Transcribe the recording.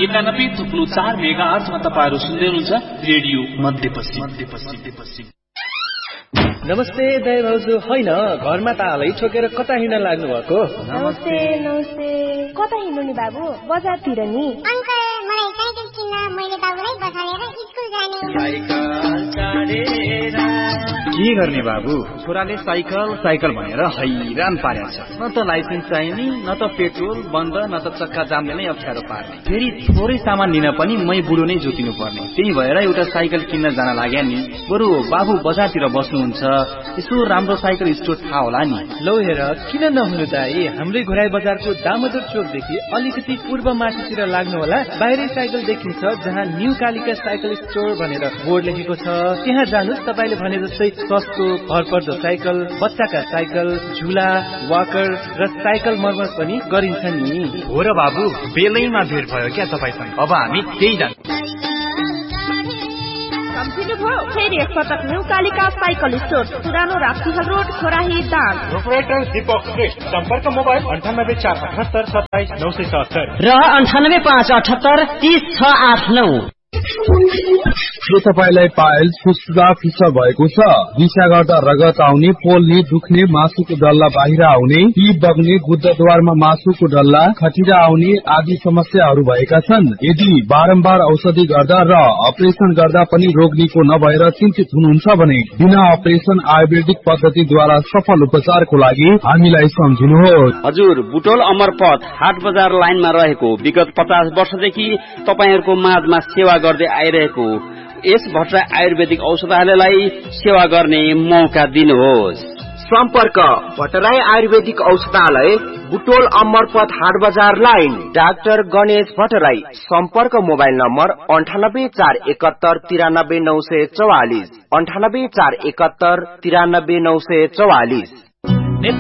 91.4 मेगाहर्जमा तपाईहरु सुन्दै हुनुहुन्छ रेडियो मध्यपश्चिम। नमस्ते दाइ भाउजू, होइन घरमा तालै ठोकेर कता हिँड्न लाग्नु भएको? नमस्ते नमस्ते। कता हिँड्नु नि बाबु? बजारतिर नि। अंकल मलाई साइकल किन्न, मैले बाबुलाई बसालेर स्कुल जाने। साइकल चढेर के गर्ने बाबु? छोराले साइकल साइकल भनेर हैरान पारेको छ। न त लाइसेन्स चाहिने, न त पेट्रोल बन्द, न त चक्का जामले नै अप्ठ्यारो पार्ने। फेरि थोरै सामान लिन पनि मै बुढो नै जोतिनु पर्ने। त्यही भएर एउटा साइकल किन्न जान लाग्या नि। बरु बाबु बजारतिर बस्नुहुन्छ, यसो राम्रो साइकल स्टोर थाहा होला नि। लौ हेर, किन नहुनु दाइ, हाम्रै घोराई बजारको दामोदर चोकदेखि अलिकति पूर्व माथितिर लाग्नु होला। बाहिरै साइकल देखिन्छ, जहाँ न्यू कालिका साइकल स्टोर भनेर बोर्ड लेखेको छ। त्यहाँ जानुस्, तपाईले भने जस्तै सस्तो भरपर्दो साइकल, बच्चाका साइकल, झुला, वाकर र साइकल मर्मत पनि गरिन्छ नि। हो र बाबु, बेलैमा भेट भयो क्या तपाईसँग। अब हामी त्यही जान्छौँ। फेरि एकपटक न्यू कालिका साइकल स्टोर, पुरानो राप्तीहल रोड, खोराही दाङ। प्रोपराइटर दीपक श्रेष्ठ। सम्पर्क मोबाइल 9848879670 र 9858830689। के तपाईलाई पाइल्स फुस्फुसा फिसर भएको छ? दिशा गर्दा रगत आउने, पोल्ने, दुख्ने, मासुको डल्ला बाहिर आउने, पी बग्ने, गुद्दद्वारमा मासुको डल्ला, खटिरा आउने आदि समस्याहरू भएका छन्? यदि बारम्बार औषधि गर्दा र अपरेसन गर्दा पनि रोग निको नभएर चिन्तित हुनुहुन्छ भने बिना अपरेसन आयुर्वेदिक पद्धतिद्वारा सफल उपचारको लागि हामीलाई सम्झिनुहोस्। हजुर, बुटोल अमरपथ हाट बजार लाइनमा रहेको विगत 50 वर्षदेखि तपाईहरुको माझमा सेवा गर्दै आइरहेको यस भट्टराई आयुर्वेदिक औषधालयलाई सेवा गर्ने मौका दिनुहोस्। सम्पर्क भट्टराई आयुर्वेदिक औषधालय, बुटोल अमरपथ हाट बजार लाइन, डाक्टर गणेश भट्टराई। सम्पर्क मोबाइल नम्बर 9841793944, 9841793944।